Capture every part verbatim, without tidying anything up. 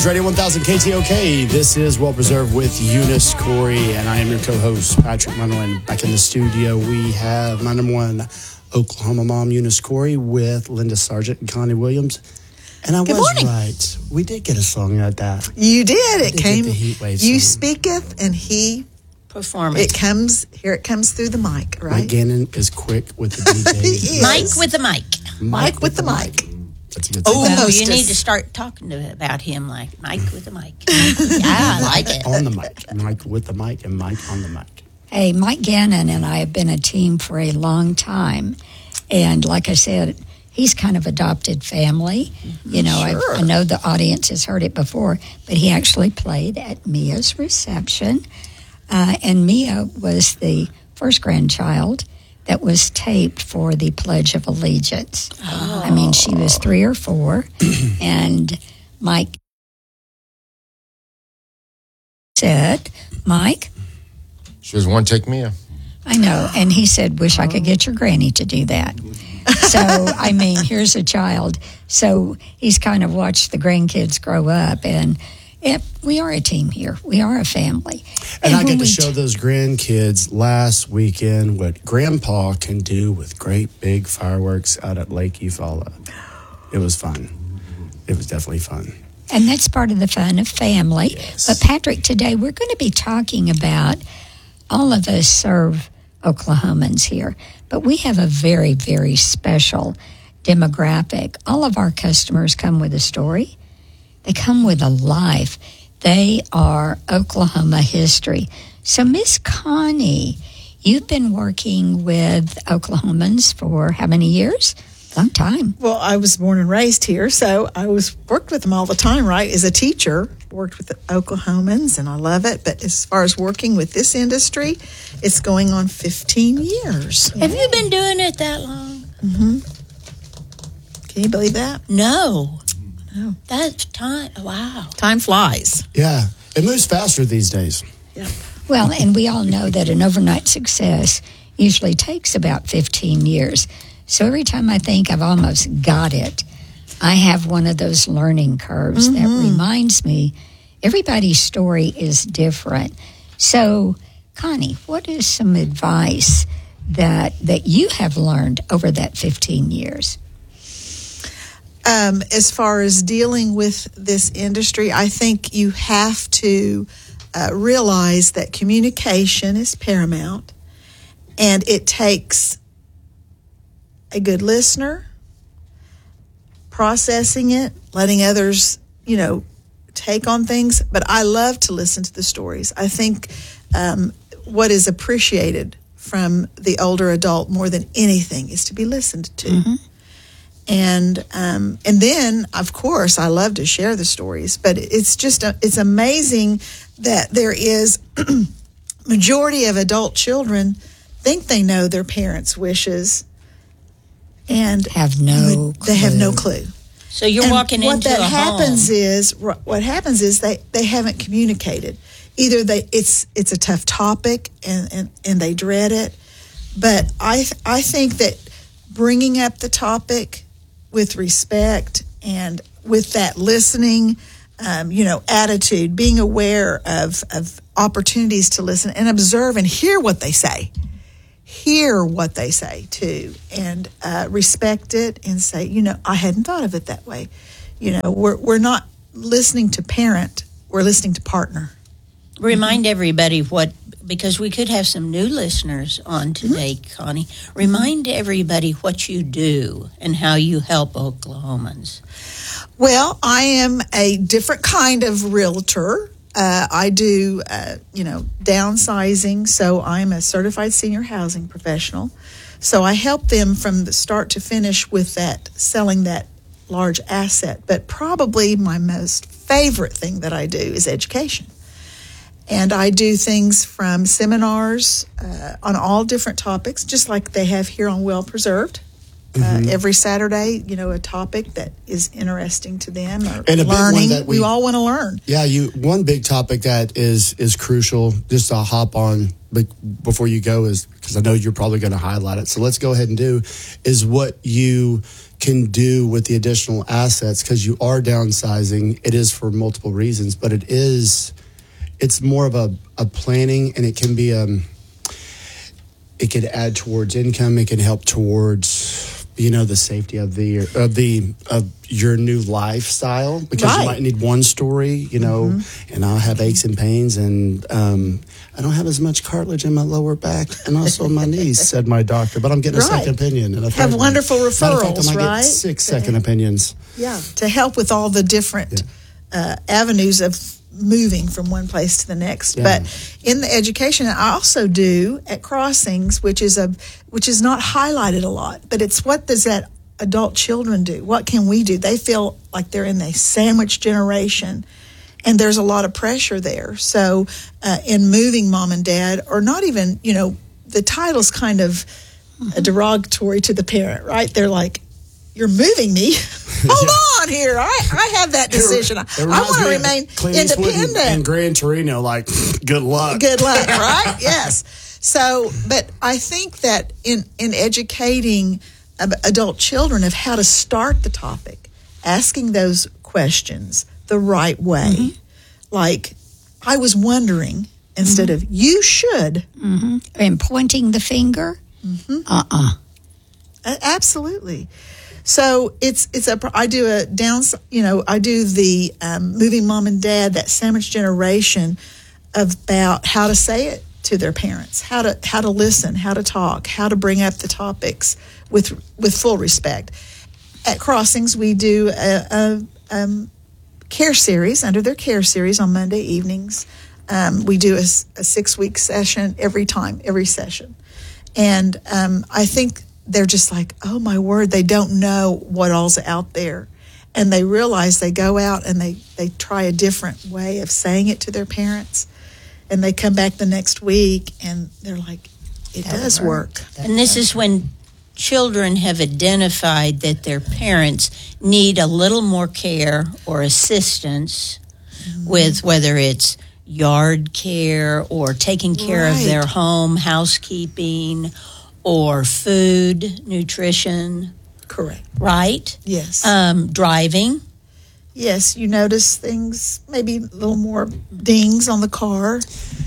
News Radio one thousand K T O K. This is Well Preserved with Eunice Corey, and I am your co-host, Patrick Munderland. Back in the studio, we have my number one Oklahoma mom, Eunice Corey, with Linda Sargent and Connie Williams. And I Good was morning. right. We did get a song like that. You did. It did came. get the Heat Wave You song. speaketh, and he Performance. it comes. Here it comes through the mic, right? Mike Gannon is quick with the D J. He is. Mike with the mic. Mike with the mic. That's a good Oh, song. Well, hostess. you need to start talking to, about him like Mike with the mic. Yeah, I like it. On the mic. Mike with the mic and Mike on the mic. Hey, Mike Gannon and I have been a team for a long time. And like I said, he's kind of adopted family. You know, Sure. I, I know the audience has heard it before, but he actually played at Mia's reception. Uh, and Mia was the first grandchild that was taped for the Pledge of Allegiance. Oh. I mean, she was three or four, and Mike said, Mike, She was one take Mia. I know. And he said, wish I could get your granny to do that. So, I mean, here's a child. So he's kind of watched the grandkids grow up. And it, we are a team here. We are a family. And, I when get to we show t- those grandkids last weekend what Grandpa can do with great big fireworks out at Lake Eufaula. It was fun. It was definitely fun. And that's part of the fun of family. Yes. But, Patrick, today we're going to be talking about all of us serve Oklahomans here, but we have a very, very special demographic. All of our customers come with a story. They come with a life. They are Oklahoma history. So, Miss Connie, you've been working with Oklahomans for how many years? Long time. Well, I was born and raised here, so I was worked with them all the time, right? As a teacher, worked with the Oklahomans, and I love it. But as far as working with this industry, it's going on fifteen years. Have you been doing it that long? Can you believe that? No. No. That's time. Wow. Time flies. Yeah, it moves faster these days. Yeah. Well, and we all know that an overnight success usually takes about fifteen years. So every time I think I've almost got it, I have one of those learning curves that reminds me everybody's story is different. So, Connie, what is some advice that that you have learned over that fifteen years? Um, as far as dealing with this industry, I think you have to uh, realize that communication is paramount, and it takes a good listener, processing it, letting others, you know, take on things. But I love to listen to the stories. I think um, what is appreciated from the older adult more than anything is to be listened to. Mm-hmm. And um, and then, of course, I love to share the stories. But it's just a, it's amazing that there is majority of adult children think they know their parents' wishes and Have no they have no clue. clue. So you're And walking what into that a happens home. is what happens is they, they haven't communicated. Either they it's it's a tough topic and, and, and they dread it, but I th- I think that bringing up the topic with respect and with that listening, um, you know, attitude, being aware of of opportunities to listen and observe and hear what they say. Hear what they say too, and uh, respect it, and say, you know, I hadn't thought of it that way. You know, we're we're not listening to parent; we're listening to partner. Remind everybody what, because we could have some new listeners on today, Connie. Remind everybody what you do and how you help Oklahomans. Well, I am a different kind of realtor. Uh, I do, uh, you know, downsizing. So I'm a certified senior housing professional. So I help them from the start to finish with that, selling that large asset. But probably my most favorite thing that I do is education. And I do things from seminars uh, on all different topics, just like they have here on Well Preserved. Mm-hmm. Uh, every Saturday, you know, a topic that is interesting to them or And a big one learning. that we- we all want to learn. Yeah, you. One big topic that is is crucial, just to hop on be- before you go, is because I know you're probably going to highlight it. So let's go ahead and do is what you can do with the additional assets, because you are downsizing. It is for multiple reasons, but it is, it's more of a, a planning, and it can be, um, it could add towards income. It can help towards, you know, the safety of the of the of your new lifestyle, because Right. you might need one story, you know, mm-hmm. and I'll have aches and pains, and um, I don't have as much cartilage in my lower back and also my knees, said my doctor. But I'm getting Right. a second opinion. And a Have third wonderful one. Matter of fact, referrals, I might right? Get six second opinions. Yeah, to help with all the different uh, avenues of moving from one place to the next. Yeah. But in the education, I also do at Crossings, which is a which is not highlighted a lot, but it's what does that adult children do? What can we do? They feel like they're in a sandwich generation, and there's a lot of pressure there. So uh, in moving mom and dad, or not even, you know, the title's kind of a derogatory to the parent, right? They're like, you're moving me. Hold on here. I, I have that decision. I, I want to remain Clint Eastwood independent. And, and Gran Torino, like, good luck. Good luck, right? Yes. So, but I think that in, in educating adult children of how to start the topic, asking those questions the right way, mm-hmm. like, I was wondering, instead mm-hmm. of, you should. Mm-hmm. And pointing the finger? Mm-hmm. Uh-uh. Uh, absolutely. So it's it's a I do a down you know I do the um, moving mom and dad, that sandwich generation, about how to say it to their parents, how to how to listen, how to talk, how to bring up the topics with with full respect. At Crossings, we do a, a um, care series under their care series on Monday evenings. Um, we do a, a six week session every time, every session, and um, I think. They're just like, oh, my word, they don't know what all's out there. And they realize they go out and they, they try a different way of saying it to their parents. And they come back the next week and they're like, it That'll does work. work. And this is when children have identified that their parents need a little more care or assistance mm-hmm. with whether it's yard care or taking care right. of their home, housekeeping, or food, nutrition. Correct. Right? Yes. Um, driving. Yes, you notice things, maybe a little more dings on the car.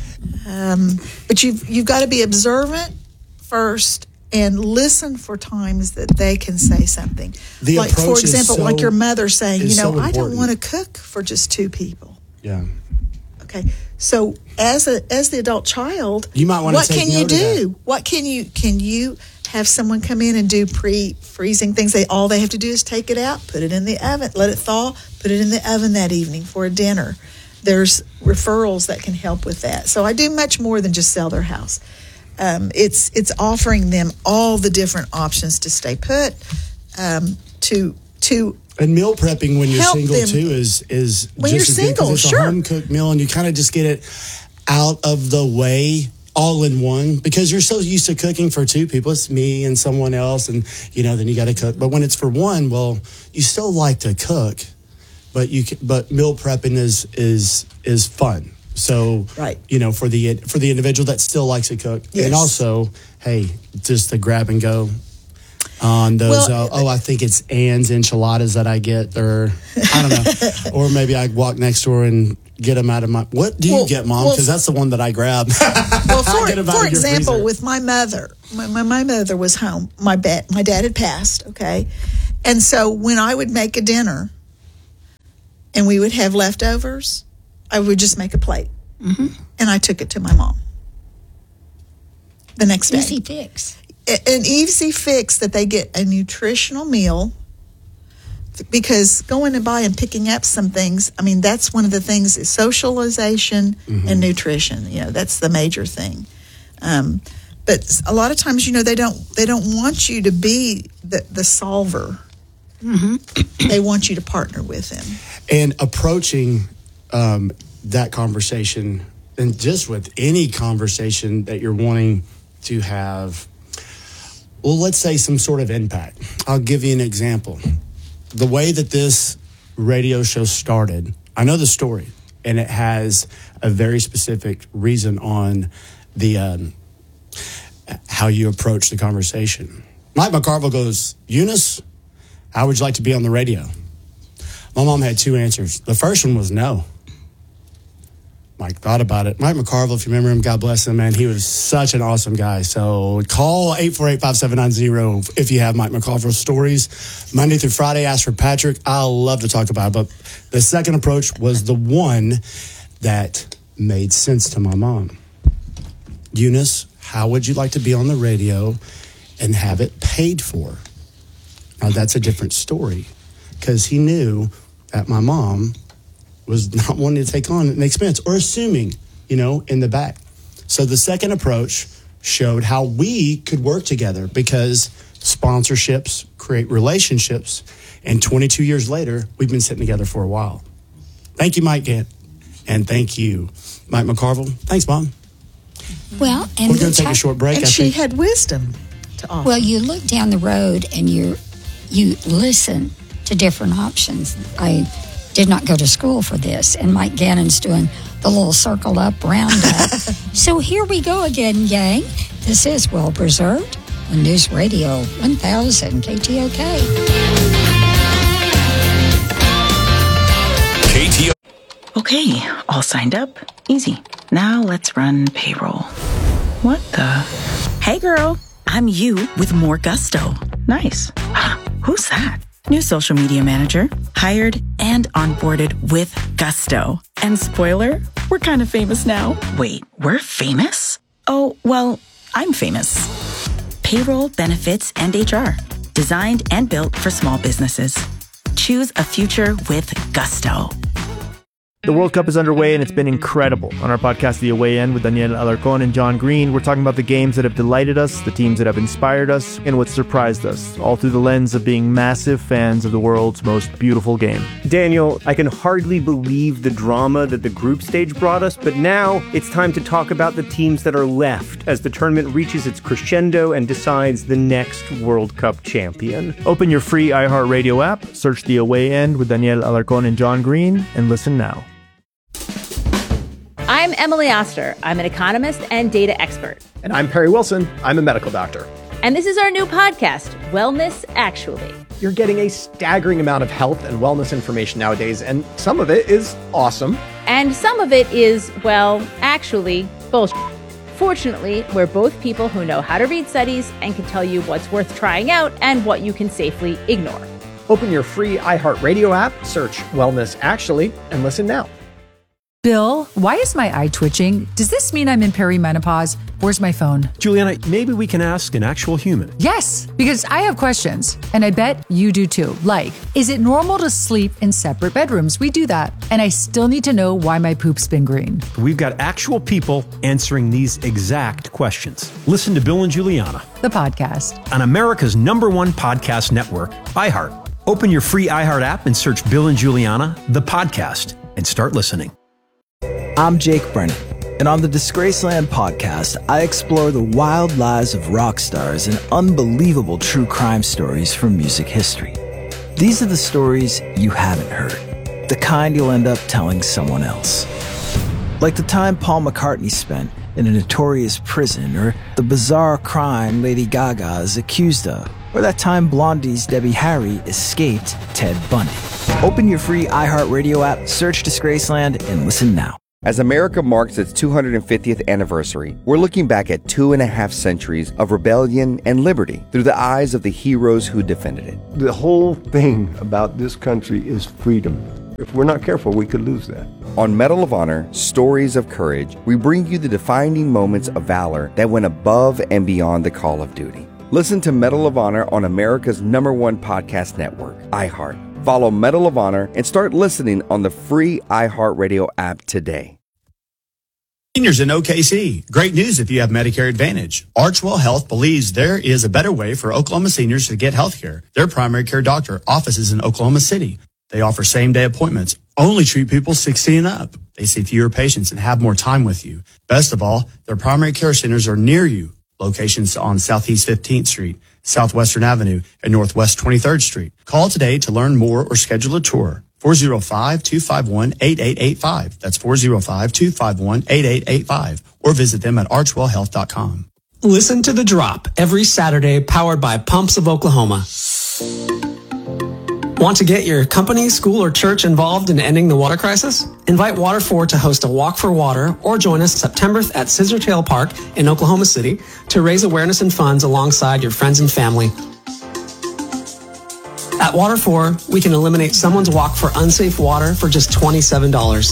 Um, but you've, you've got to be observant first and listen for times that they can say something. The like, for approach is example, so- like your mother saying, you is know, so I don't important. want to cook for just two people. Yeah. Okay, so as a as the adult child, You might wanna what take can you note of do? What can you can you have someone come in and do pre-freezing things? They all they have to do is take it out, put it in the oven, let it thaw, put it in the oven that evening for a dinner. There's referrals that can help with that. So I do much more than just sell their house. Um, it's it's offering them all the different options to stay put, um, to to. And meal prepping when you're Help single them. too is is When just you're as good 'cause single, it's sure. a home cooked meal, and you kind of just get it out of the way all in one, because you're so used to cooking for two people. It's me and someone else, and you know then you got to cook. But when it's for one, well, you still like to cook, but you can, but meal prepping is is is fun. So Right. you know for the for the individual that still likes to cook, Yes. and also hey, just the grab and go. On those, Well, uh, oh, I think it's Ann's enchiladas that I get, or I don't know, or maybe I walk next door and get them out of my. What do you Well, get, Mom? well, Because that's the one that I grab. Well, for, Get 'em out for of your example, freezer. with my mother, my, my, my mother was home. My, ba- my dad had passed, okay? And so when I would make a dinner and we would have leftovers, I would just make a plate. Mm-hmm. And I took it to my mom the next day. Easy fix. A- An easy fix that they get a nutritional meal, because going and buying and picking up some things, I mean, that's one of the things is socialization Mm-hmm. and nutrition. You know, that's the major thing. Um, but a lot of times, you know, they don't they don't want you to be the, the solver. Mm-hmm. They want you to partner with them. And approaching um, that conversation, and just with any conversation that you're wanting to have, well, let's say some sort of impact. I'll give you an example. The way that this radio show started, I know the story, and it has a very specific reason on the um, how you approach the conversation. Mike McCarville goes, Eunice, how would you like to be on the radio? My mom had two answers. The first one was no. Mike thought about it. Mike McCarville, if you remember him, God bless him, man. He was such an awesome guy. So call eight four eight, five seven nine zero if you have Mike McCarville stories. Monday through Friday, ask for Patrick. I'll love to talk about it. But the second approach was the one that made sense to my mom. Eunice, how would you like to be on the radio and have it paid for? Now, that's a different story because he knew that my mom was not wanting to take on an expense or assuming, you know, in the back. So the second approach showed how we could work together because sponsorships create relationships. And twenty-two years later, we've been sitting together for a while. Thank you, Mike Gant. And thank you, Mike McCarville. Thanks, Mom. Well, and we're going to take a short break. And I she think. had wisdom to offer. Well, you look down the road and you you listen to different options. I did not go to school for this, and Mike Gannon's doing the little circle up, round up. So here we go again, gang. This is Well Preserved on News Radio one thousand K T O K. K T O K. Okay, all signed up. Easy. Now let's run payroll. What the? Hey girl, I'm you with more gusto. Nice. Who's that? New social media manager, hired and onboarded with gusto. And spoiler, we're kind of famous now. Wait, we're famous? Oh, well, I'm famous. Payroll, benefits, and H R. Designed and built for small businesses. Choose a future with gusto. The World Cup is underway and it's been incredible. On our podcast, The Away End, with Daniel Alarcón and John Green, we're talking about the games that have delighted us, the teams that have inspired us, and what surprised us, all through the lens of being massive fans of the world's most beautiful game. Daniel, I can hardly believe the drama that the group stage brought us, but now it's time to talk about the teams that are left as the tournament reaches its crescendo and decides the next World Cup champion. Open your free iHeartRadio app, search The Away End with Daniel Alarcón and John Green, and listen now. I'm Emily Oster. I'm an economist and data expert. And I'm Perry Wilson. I'm a medical doctor. And this is our new podcast, Wellness Actually. You're getting a staggering amount of health and wellness information nowadays, and some of it is awesome. And some of it is, well, actually, bullshit. Fortunately, we're both people who know how to read studies and can tell you what's worth trying out and what you can safely ignore. Open your free iHeartRadio app, search Wellness Actually, and listen now. Bill, why is my eye twitching? Does this mean I'm in perimenopause? Where's my phone? Juliana, maybe we can ask an actual human. Yes, because I have questions, and I bet you do too. Like, is it normal to sleep in separate bedrooms? We do that, and I still need to know why my poop's been green. We've got actual people answering these exact questions. Listen to Bill and Juliana, the podcast, on America's number one podcast network, iHeart. Open your free iHeart app and search Bill and Juliana, the podcast, and start listening. I'm Jake Brennan, and on the Disgraceland podcast, I explore the wild lives of rock stars and unbelievable true crime stories from music history. These are the stories you haven't heard, the kind you'll end up telling someone else. Like the time Paul McCartney spent in a notorious prison, or the bizarre crime Lady Gaga is accused of, or that time Blondie's Debbie Harry escaped Ted Bundy. Open your free iHeartRadio app, search Disgraceland, and listen now. As America marks its two hundred fiftieth anniversary, we're looking back at two and a half centuries of rebellion and liberty through the eyes of the heroes who defended it. The whole thing about this country is freedom. If we're not careful, we could lose that. On Medal of Honor, Stories of Courage, we bring you the defining moments of valor that went above and beyond the call of duty. Listen to Medal of Honor on America's number one podcast network, iHeart. Follow Medal of Honor and start listening on the free iHeartRadio app today. Seniors in O K C. Great news if you have Medicare Advantage. Archwell Health believes there is a better way for Oklahoma seniors to get health care. Their primary care doctor offices in Oklahoma City. They offer same-day appointments. Only treat people sixty and up. They see fewer patients and have more time with you. Best of all, their primary care centers are near you. Locations on Southeast fifteenth Street, Southwestern Avenue, and Northwest twenty-third Street. Call today to learn more or schedule a tour. four oh five, two five one, eight eight eight five. That's four oh five, two five one, eight eight eight five. Or visit them at archwell health dot com. Listen to The Drop every Saturday, powered by Pumps of Oklahoma. Want to get your company, school, or church involved in ending the water crisis? Invite Water four to host a Walk for Water or join us September at Scissortail Park in Oklahoma City to raise awareness and funds alongside your friends and family. At Water four, we can eliminate someone's walk for unsafe water for just twenty-seven dollars.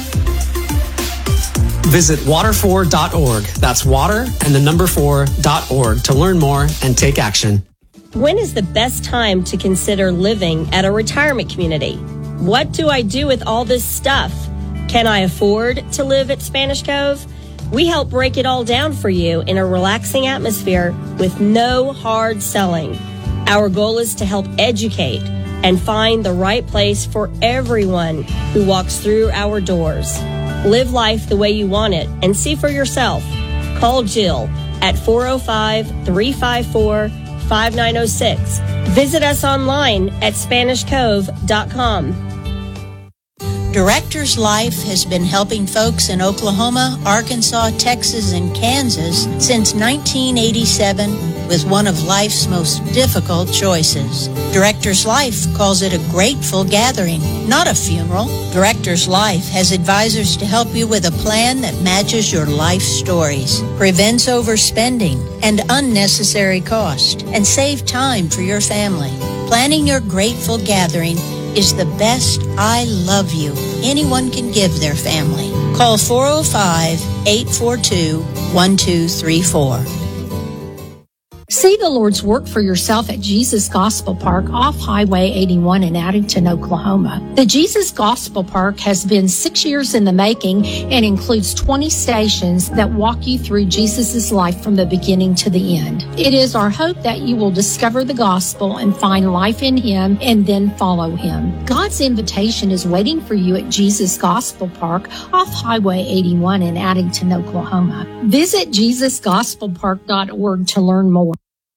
Visit water four dot org. That's water and the number four dot org to learn more and take action. When is the best time to consider living at a retirement community? What do I do with all this stuff? Can I afford to live at Spanish Cove? We help break it all down for you in a relaxing atmosphere with no hard selling. Our goal is to help educate and find the right place for everyone who walks through our doors. Live life the way you want it and see for yourself. Call Jill at four oh five, three five four, five nine oh six. Visit us online at spanish cove dot com. Director's Life has been helping folks in Oklahoma, Arkansas, Texas, and Kansas since nineteen eighty-seven with one of life's most difficult choices. Director's Life calls it a grateful gathering, not a funeral. Director's Life has advisors to help you with a plan that matches your life stories, prevents overspending and unnecessary cost, and save time for your family. Planning your grateful gathering is the best I love you anyone can give their family. Call four oh five, eight four two, one two three four. See the Lord's work for yourself at Jesus Gospel Park off Highway eighty-one in Addington, Oklahoma. The Jesus Gospel Park has been six years in the making and includes twenty stations that walk you through Jesus' life from the beginning to the end. It is our hope that you will discover the gospel and find life in Him and then follow Him. God's invitation is waiting for you at Jesus Gospel Park off Highway eighty-one in Addington, Oklahoma. Visit jesus gospel park dot org to learn more.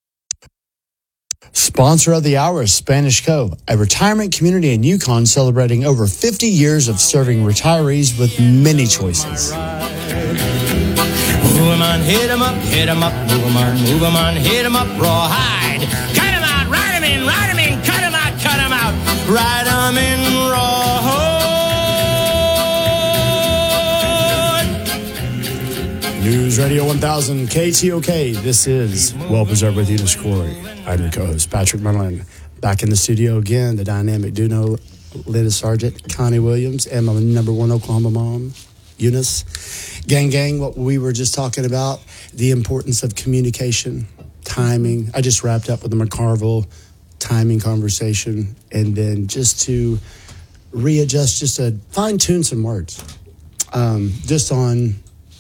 Sponsor of the hour is Spanish Cove, a retirement community in Yukon celebrating over fifty years of serving retirees with many choices. Move 'em on, hit 'em up, hit 'em up, move 'em on, move 'em on, hit 'em up, rawhide. Cut 'em out, ride 'em in, ride 'em in, cut 'em out, cut 'em out, ride 'em in, rawhide. News Radio one thousand K T O K. This is Well Preserved with Eunice Corey. I'm your co-host, Patrick Munlin. Back in the studio again, the dynamic Duno, Linda Sargent, Connie Williams, and my number one Oklahoma mom, Eunice. Gang, gang, what we were just talking about, the importance of communication, timing. I just wrapped up with the McCarville timing conversation, and then just to readjust, just to fine-tune some words, um, just on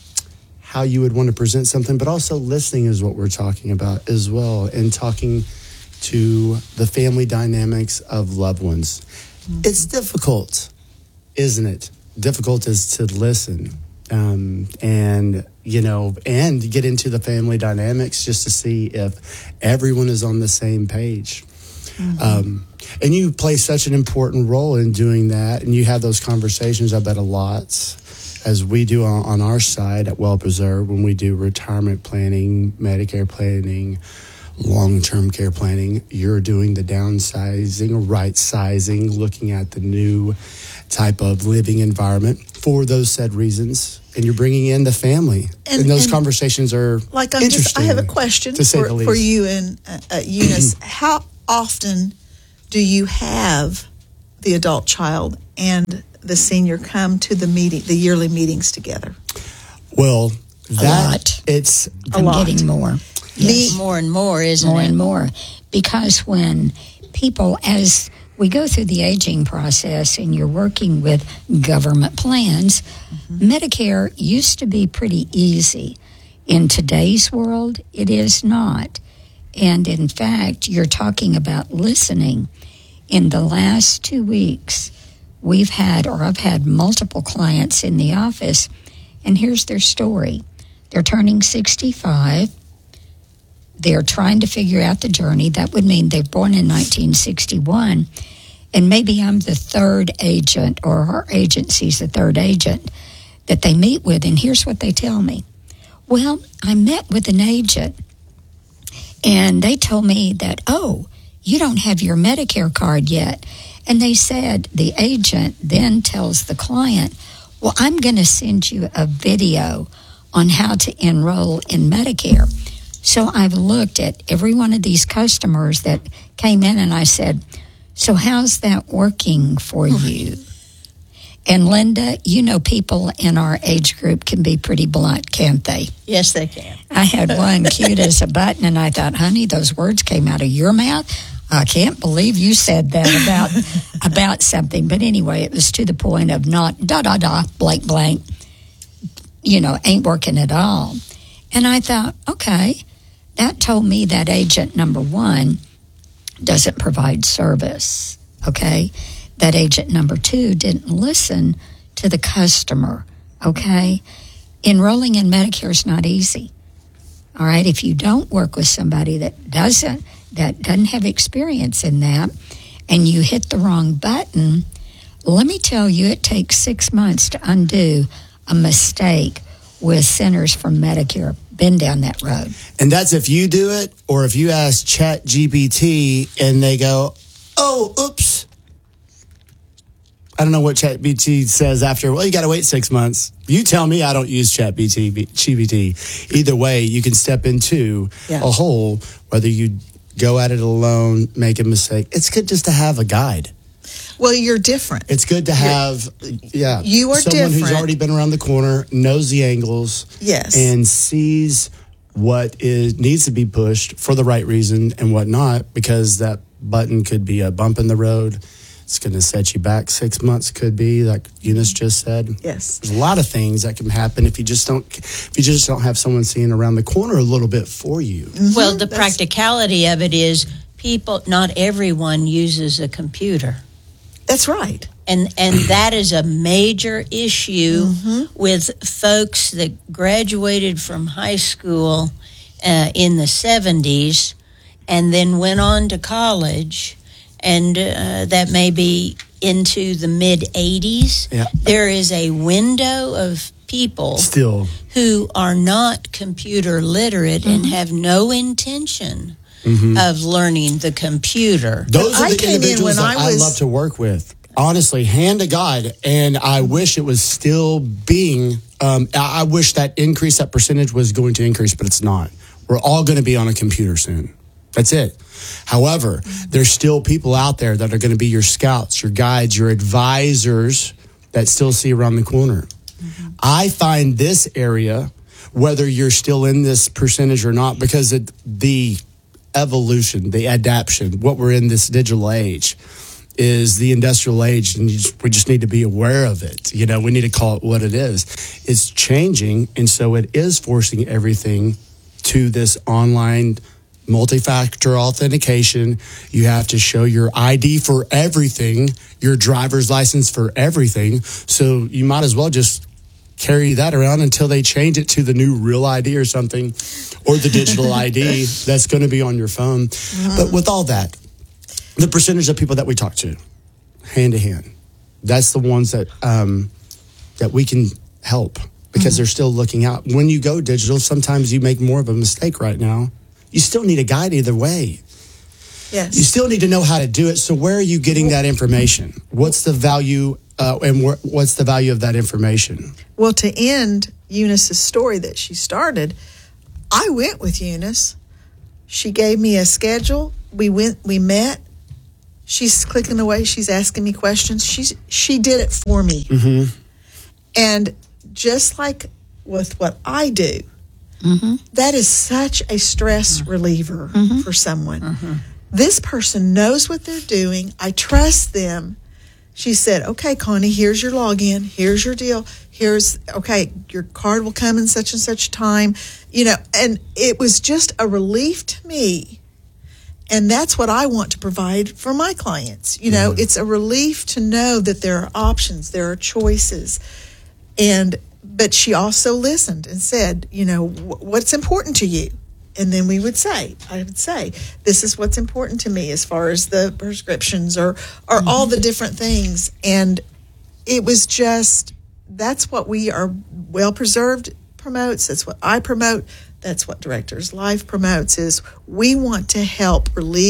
how you would want to present something, but also listening is what we're talking about as well, and talking to the family dynamics of loved ones. Mm-hmm. It's difficult, isn't it? Difficult is to listen um, and, you know, and get into the family dynamics just to see if everyone is on the same page. Mm-hmm. Um, and you play such an important role in doing that, and you have those conversations, I bet, a lot, as we do on, on our side at Well Preserved when we do retirement planning, Medicare planning, long-term care planning. You're doing the downsizing, right-sizing, looking at the new type of living environment for those said reasons, and you're bringing in the family. And, and those and conversations are like I'm interesting. Just, I have a question to say for, the least. for you and uh, uh, Eunice. How often do you have the adult child and the senior come to the meeting, the yearly meetings together? Well, that a lot. It's a I'm lot. getting more. Yes. More and more, isn't more it? More and more. Because when people, as we go through the aging process and you're working with government plans, mm-hmm. Medicare used to be pretty easy. In today's world, it is not. And in fact, you're talking about listening. In the last two weeks, we've had, or I've had multiple clients in the office, and here's their story. They're turning sixty-five. They're trying to figure out the journey. That would mean they're born in nineteen sixty-one, and maybe I'm the third agent, or our agency's the third agent that they meet with, and here's what they tell me. Well, I met with an agent, and they told me that, oh, you don't have your Medicare card yet. And they said, the agent then tells the client, well, I'm going to send you a video on how to enroll in Medicare. So I've looked at every one of these customers that came in and I said, so how's that working for you? And Linda, you know, people in our age group can be pretty blunt, can't they? Yes, they can. I had one cute as a button, and I thought, honey, those words came out of your mouth. I can't believe you said that about about something. But anyway, it was to the point of not da da da blank blank. You know, ain't working at all. And I thought, okay, that told me that agent number one doesn't provide service. Okay. That agent number two didn't listen to the customer, okay? Enrolling in Medicare is not easy, all right? If you don't work with somebody that doesn't, that doesn't have experience in that, and you hit the wrong button, let me tell you, it takes six months to undo a mistake with Centers for Medicare. Been down that road. And that's if you do it, or if you ask Chat G P T and they go, oh, oops. I don't know what Chat G P T says after, well, you got to wait six months. You tell me I don't use Chat G P T. Either way, you can step into yeah. a hole, whether you go at it alone, make a mistake. It's good just to have a guide. Well, you're different. It's good to have, you're, yeah, you are someone different. who's already been around the corner, knows the angles, yes, and sees what is needs to be pushed for the right reason and what not, because that button could be a bump in the road. It's going to set you back six months, could be, like Eunice just said. Yes. There's a lot of things that can happen if you just don't if you just don't have someone seeing around the corner a little bit for you. Mm-hmm. Well, the That's, practicality of it is people, not everyone uses a computer. That's right. And and that is a major issue mm-hmm. with folks that graduated from high school uh, in the seventies and then went on to college. And uh, that may be into the mid-eighties. Yeah. There is a window of people still who are not computer literate mm-hmm. and have no intention mm-hmm. of learning the computer. Those are I the individuals that I, was... I love to work with. Honestly, hand to God. And I wish it was still being, um, I wish that increase, that percentage was going to increase, but it's not. We're all going to be on a computer soon. That's it. However, there's still people out there that are going to be your scouts, your guides, your advisors that still see around the corner. Mm-hmm. I find this area, whether you're still in this percentage or not, because it, the evolution, the adaptation, what we're in this digital age is the industrial age, and you just, we just need to be aware of it. You know, we need to call it what it is. It's changing, and so it is forcing everything to this online multi-factor authentication. You have to show your I D for everything, your driver's license for everything. So you might as well just carry that around until they change it to the new real I D or something, or the digital I D that's going to be on your phone. Mm-hmm. But with all that, the percentage of people that we talk to, hand to hand, that's the ones that um, that we can help, because mm-hmm. they're still looking out. When you go digital, sometimes you make more of a mistake right now. You still need a guide either way. Yes. You still need to know how to do it. So where are you getting that information? What's the value uh, and wh- what's the value of that information? Well, to end Eunice's story that she started, I went with Eunice. She gave me a schedule. We went, we met. She's clicking away. She's asking me questions. She's, she did it for me. Mm-hmm. And just like with what I do, mm-hmm. that is such a stress reliever mm-hmm. for someone. Mm-hmm. This person knows what they're doing. I trust them. She said, okay, Connie, here's your login. Here's your deal. Here's, okay, your card will come in such and such time. You know, and it was just a relief to me. And that's what I want to provide for my clients. You know, mm-hmm. it's a relief to know that there are options, there are choices. And but she also listened and said, you know, what's important to you? And then we would say, I would say, this is what's important to me as far as the prescriptions or, or mm-hmm. all the different things. And it was just, that's what we are Well Preserved promotes. That's what I promote. That's what Directors Life promotes, is we want to help relieve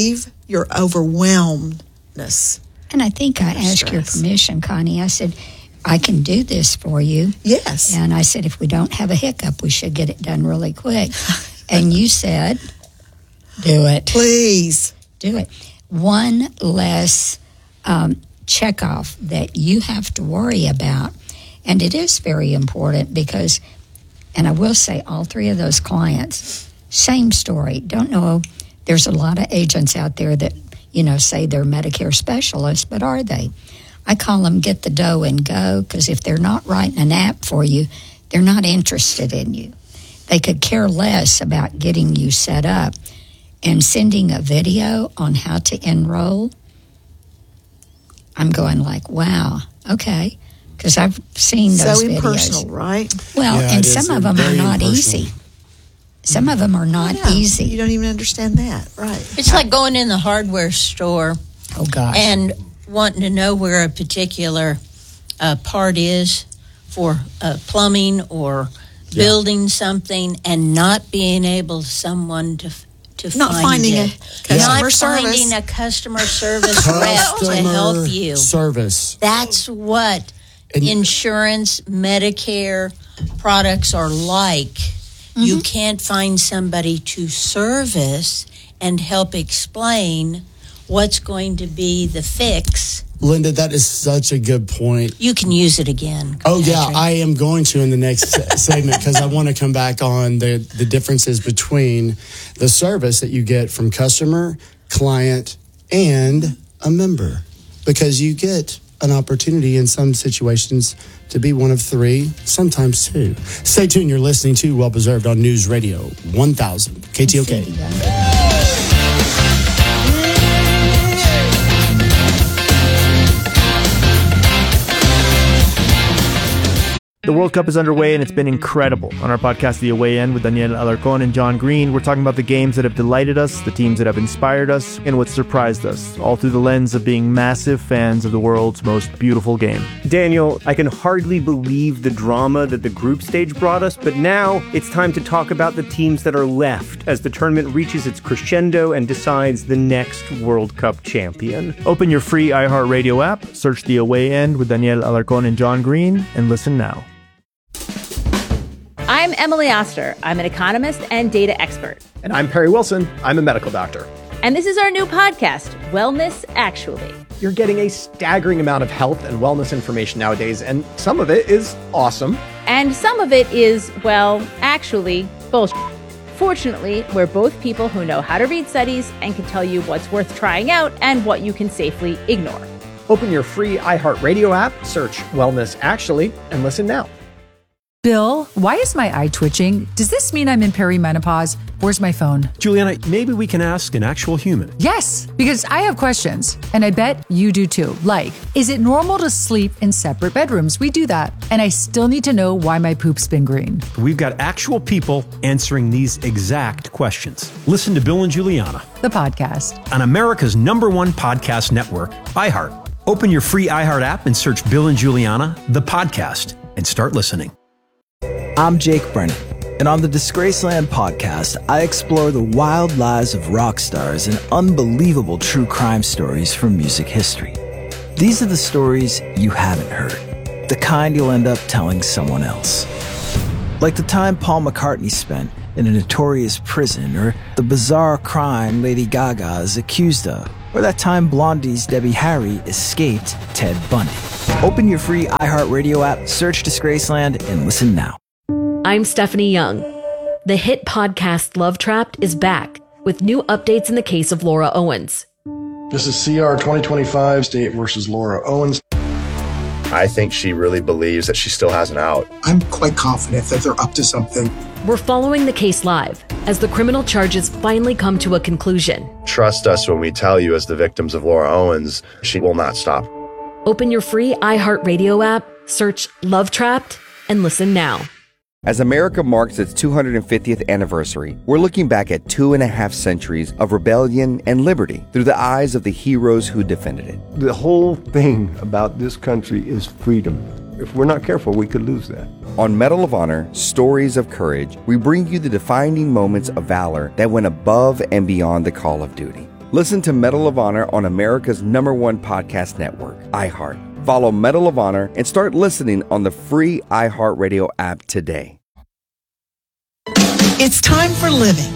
your overwhelmedness. And I think I asked your permission, Connie. I said, I can do this for you. Yes. And I said, if we don't have a hiccup, we should get it done really quick. And you said, do it. Please. Do it. One less um, checkoff that you have to worry about. And it is very important because, and I will say, all three of those clients, same story. Don't know, there's a lot of agents out there that, you know, say they're Medicare specialists, but are they? I call them get the dough and go, because if they're not writing an app for you, they're not interested in you. They could care less about getting you set up. And sending a video on how to enroll, I'm going like, wow, okay. Because I've seen those so videos. impersonal, right? Well, Yeah, and it some is of them are very not impersonal. easy. Some of them are not Yeah, easy. You don't even understand that, right? It's like going in the hardware store. Oh, gosh. And wanting to know where a particular uh, part is for uh, plumbing or Yeah. building something, and not being able someone to to Not find finding it. a customer not service. finding a customer service rep to help you. Service. That's what insurance, Medicare products are like. Mm-hmm. You can't find somebody to service and help explain what's going to be the fix. Linda, that is such a good point. You can use it again. Oh, yeah, I am going to in the next segment because I want to come back on the, the differences between the service that you get from customer, client, and a member. Because you get an opportunity in some situations to be one of three, sometimes two. Stay tuned. You're listening to Well Preserved on News Radio one thousand K T O K. The World Cup is underway and it's been incredible. On our podcast, The Away End, with Daniel Alarcon and John Green, we're talking about the games that have delighted us, the teams that have inspired us, and what surprised us, all through the lens of being massive fans of the world's most beautiful game. Daniel, I can hardly believe the drama that the group stage brought us, but now it's time to talk about the teams that are left as the tournament reaches its crescendo and decides the next World Cup champion. Open your free iHeartRadio app, search The Away End with Daniel Alarcon and John Green, and listen now. I'm Emily Oster. I'm an economist and data expert. And I'm Perry Wilson. I'm a medical doctor. And this is our new podcast, Wellness Actually. You're getting a staggering amount of health and wellness information nowadays, and some of it is awesome. And some of it is, well, actually, bullshit. Fortunately, we're both people who know how to read studies and can tell you what's worth trying out and what you can safely ignore. Open your free iHeartRadio app, search Wellness Actually, and listen now. Bill, why is my eye twitching? Does this mean I'm in perimenopause? Where's my phone? Juliana, maybe we can ask an actual human. Yes, because I have questions, and I bet you do too. Like, is it normal to sleep in separate bedrooms? We do that. And I still need to know why my poop's been green. We've got actual people answering these exact questions. Listen to Bill and Juliana, The podcast. on America's number one podcast network, iHeart. Open your free iHeart app and search Bill and Juliana, the podcast, and start listening. I'm Jake Brennan, and on the Disgraceland podcast, I explore the wild lives of rock stars and unbelievable true crime stories from music history. These are the stories you haven't heard, the kind you'll end up telling someone else. Like the time Paul McCartney spent in a notorious prison, or the bizarre crime Lady Gaga is accused of, or that time Blondie's Debbie Harry escaped Ted Bundy. Open your free iHeartRadio app, search Disgraceland, and listen now. I'm Stephanie Young. The hit podcast Love Trapped is back with new updates in the case of Laura Owens. This is C R twenty twenty-five, State versus Laura Owens. I think she really believes that she still has an out. I'm quite confident that they're up to something. We're following the case live as the criminal charges finally come to a conclusion. Trust us when we tell you, as the victims of Laura Owens, she will not stop. Open your free iHeartRadio app, search Love Trapped, and listen now. As America marks its two hundred fiftieth anniversary, we're looking back at two and a half centuries of rebellion and liberty through the eyes of the heroes who defended it. The whole thing about this country is freedom. If we're not careful, we could lose that. On Medal of Honor, Stories of Courage, we bring you the defining moments of valor that went above and beyond the call of duty. Listen to Medal of Honor on America's number one podcast network, iHeart. Follow Medal of Honor and start listening on the free iHeartRadio app today. It's time for living.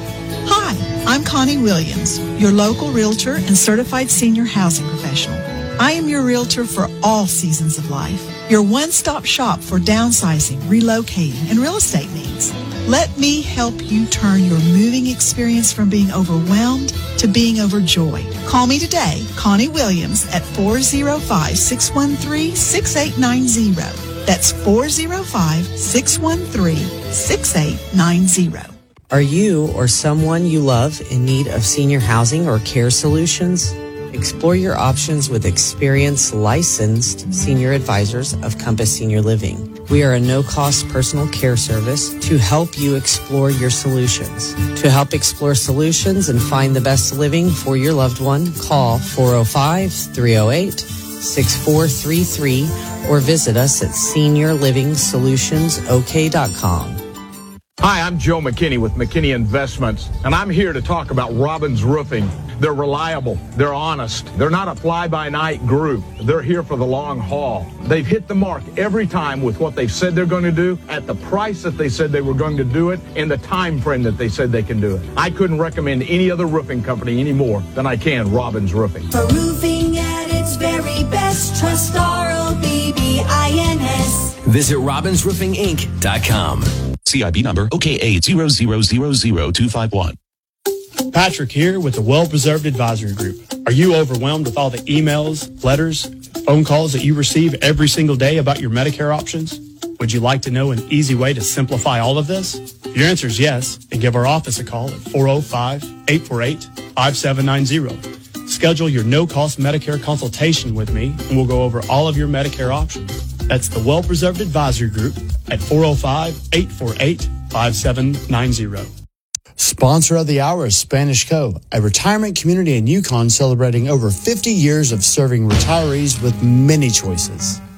Hi, I'm Connie Williams, your local realtor and certified senior housing professional. I am your realtor for all seasons of life, your one-stop shop for downsizing, relocating, and real estate needs. Let me help you turn your moving experience from being overwhelmed to being overjoyed. Call me today, Connie Williams, at four oh five, six one three, six eight nine zero. That's four oh five, six one three, six eight nine zero. Are you or someone you love in need of senior housing or care solutions? Explore your options with experienced, licensed senior advisors of Compass Senior Living. We are a no-cost personal care service to help you explore your solutions. To help explore solutions and find the best living for your loved one, call four oh five, three oh eight, six four three three or visit us at senior living solutions o k dot com. Hi, I'm Joe McKinney with McKinney Investments, and I'm here to talk about Robbins Roofing. They're reliable, they're honest, they're not a fly-by-night group. They're here for the long haul. They've hit the mark every time with what they've said they're going to do, at the price that they said they were going to do it, in the time frame that they said they can do it. I couldn't recommend any other roofing company any more than I can Robbins Roofing. For roofing at its very best, trust R O B B I N S. Visit robbins roofing inc dot com. C I B number O K A zero zero zero zero two five one. Patrick here with the Well Preserved Advisory Group. Are you overwhelmed with all the emails, letters, phone calls that you receive every single day about your Medicare options? Would you like to know an easy way to simplify all of this? Your answer is yes, and give our office a call at four oh five, eight four eight, five seven nine zero. Schedule your no-cost Medicare consultation with me, and we'll go over all of your Medicare options. That's the Well Preserved Advisory Group at four oh five, eight four eight, five seven nine zero. Sponsor of the hour is Spanish Cove, a retirement community in Yukon celebrating over fifty years of serving retirees with many choices.